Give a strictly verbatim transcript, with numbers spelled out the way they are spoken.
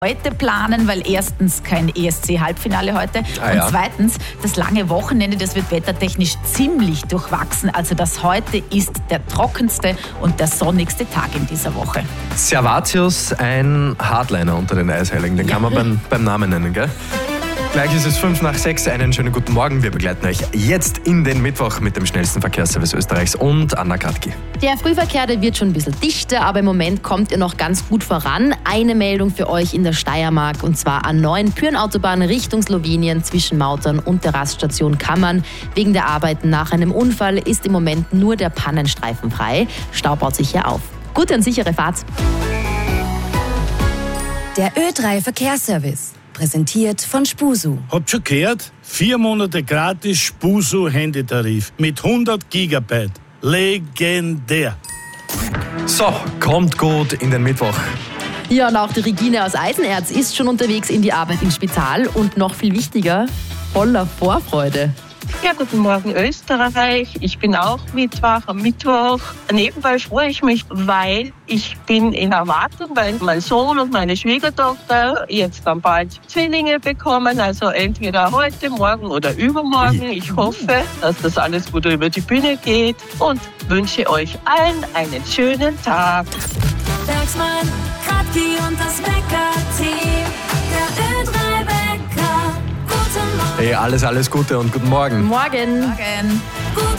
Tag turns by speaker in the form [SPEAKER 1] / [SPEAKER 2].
[SPEAKER 1] heute planen, weil erstens kein E S C-Halbfinale heute
[SPEAKER 2] Ah,
[SPEAKER 1] und
[SPEAKER 2] ja.
[SPEAKER 1] zweitens das lange Wochenende, das wird wettertechnisch ziemlich durchwachsen. Also das heute ist der trockenste und der sonnigste Tag in dieser Woche.
[SPEAKER 2] Servatius, ein Hardliner unter den Eisheiligen, den kann man beim, beim Namen nennen, gell? Gleich ist es fünf nach sechs, einen schönen guten Morgen. Wir begleiten euch jetzt in den Mittwoch mit dem schnellsten Verkehrsservice Österreichs und Anna Kratki.
[SPEAKER 3] Der Frühverkehr, der wird schon ein bisschen dichter, aber im Moment kommt ihr noch ganz gut voran. Eine Meldung für euch in der Steiermark und zwar A neun Pyrenautobahn Richtung Slowenien zwischen Mautern und der Raststation Kammern. Wegen der Arbeiten nach einem Unfall ist im Moment nur der Pannenstreifen frei. Stau baut sich hier auf. Gute und sichere Fahrt.
[SPEAKER 4] Der Ö drei Verkehrsservice. Präsentiert von Spusu.
[SPEAKER 5] Habt schon gehört? Vier Monate gratis Spusu-Handytarif mit hundert Gigabyte. Legendär.
[SPEAKER 2] So, kommt gut in den Mittwoch.
[SPEAKER 3] Ja, und auch die Regine aus Eisenerz ist schon unterwegs in die Arbeit im Spital und noch viel wichtiger, voller Vorfreude.
[SPEAKER 6] Ja, guten Morgen Österreich. Ich bin auch Mittwoch am Mittwoch. Nebenbei freue ich mich, weil ich bin in Erwartung, weil mein Sohn und meine Schwiegertochter jetzt dann bald Zwillinge bekommen. Also entweder heute, morgen oder übermorgen. Ich hoffe, dass das alles gut über die Bühne geht und wünsche euch allen einen schönen Tag.
[SPEAKER 4] Bergsmann, Kratki und das Wecker-Team. Der Ö drei Wecker. Guten Morgen.
[SPEAKER 2] Hey, alles, alles Gute und guten Morgen.
[SPEAKER 3] Morgen.
[SPEAKER 1] Morgen.